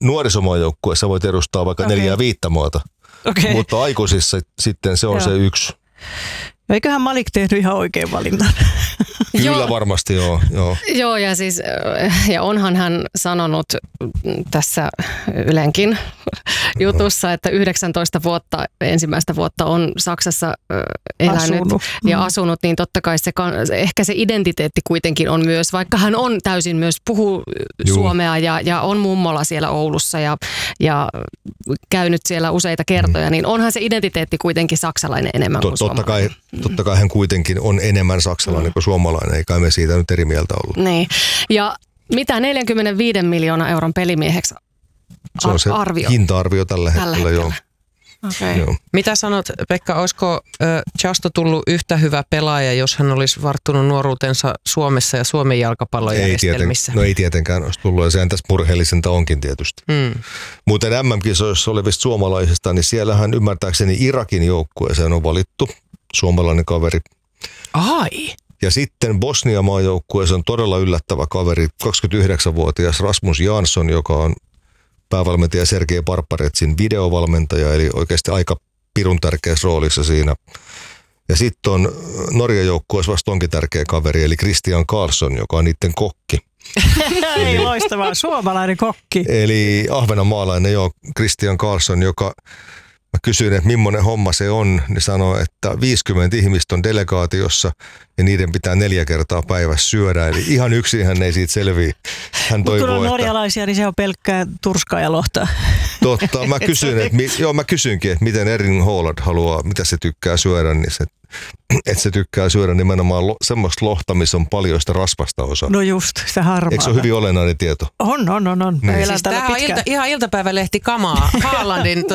nuorisomaajoukkueessa voit edustaa vaikka 4-5 maata, mutta aikuisissa sitten se on se yksi. Eiköhän Malik tehnyt ihan oikein valinnan. Kyllä varmasti, joo. Joo, ja onhan hän sanonut tässä Ylenkin jutussa, että 19 vuotta, ensimmäistä vuotta on Saksassa elänyt ja asunut, niin totta kai ehkä se identiteetti kuitenkin on myös, vaikka hän on täysin myös puhuu suomea ja on mummola siellä Oulussa ja käynyt siellä useita kertoja, niin onhan se identiteetti kuitenkin saksalainen enemmän kuin suomalainen. Totta kai hän kuitenkin on enemmän saksalainen kuin suomalainen, eikä me siitä nyt eri mieltä ollut. Niin, ja mitä 45 miljoonan euron pelimieheksi se on se arvio? Hinta-arvio tällä hetkellä, joo. Okay. Joo. Mitä sanot, Pekka, olisiko Chasto tullut yhtä hyvä pelaaja, jos hän olisi varttunut nuoruutensa Suomessa ja Suomen jalkapallojärjestelmissä? Ei tietenkään olisi tullut, ja sehän tässä murheellisinta onkin tietysti. Muuten MM-kisoissa olevista suomalaisista, niin siellähän ymmärtääkseni Irakin joukkueeseen on valittu suomalainen kaveri. Ai! Ja sitten Bosnia-maajoukkueessa on todella yllättävä kaveri, 29-vuotias Rasmus Jansson, joka on päävalmentaja Sergei Barbaretsin videovalmentaja, eli oikeasti aika pirun tärkeässä roolissa siinä. Ja sitten on Norjan joukkueessa vasta onkin tärkeä kaveri, eli Christian Karlsson, joka on niiden kokki. Ei loistavaa, suomalainen kokki. Eli ahvenanmaalainen, Christian Karlsson, joka... Mä kysyin, että millainen homma se on, niin sanoi, että 50 ihmistä on delegaatiossa ja niiden pitää 4 kertaa päivässä syödä. Eli ihan yksin hän ei siitä selviä. Hän toivoo, kun on norjalaisia, niin se on pelkkää turskaa ja lohtaa. Totta, mä kysyinkin, että miten Erling Haaland haluaa, mitä se tykkää syödä, niin se tykkää syödä nimenomaan semmoista lohta, missä on paljon sitä rasvasta osaa. No just, sitä harmaata. Eikö se ole hyvin olennainen tieto? On. Niin. Siis tämä on ihan iltapäivälehti kamaa. Haalandin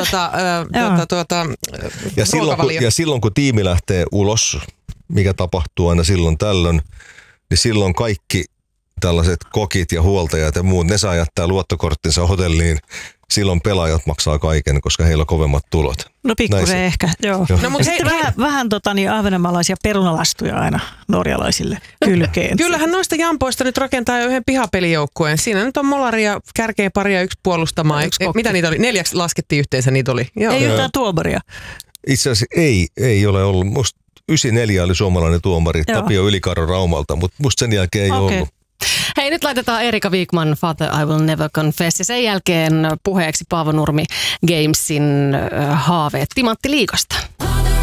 ja silloin kun tiimi lähtee ulos, mikä tapahtuu aina silloin tällöin, niin silloin kaikki tällaiset kokit ja huoltajat ja muut, ne saa jättää luottokorttinsa hotelliin. Silloin pelaajat maksaa kaiken, koska heillä on kovemmat tulot. No pikkusen ehkä, joo. No, mutta sitten vähän ahvenanmaalaisia perunalastuja aina norjalaisille kylkeen. Kyllähän noista jampoista nyt rakentaa jo yhden pihapelijoukkueen. Siinä nyt on molari ja kärkeä pari ja yksi puolustamaan. Mitä niitä oli? 4 laskettiin yhteensä niitä oli. Joo. Ei yhtään tuomaria. Itse asiassa ei ole ollut. Musta 94 oli suomalainen tuomari, Tapio Ylikarro Raumalta, mutta musta sen jälkeen ei ollut. Hei, nyt laitetaan Erika Wigman, Father I Will Never Confess, ja sen jälkeen puheeksi Paavo Nurmi Gamesin haaveet Timantti-liigasta.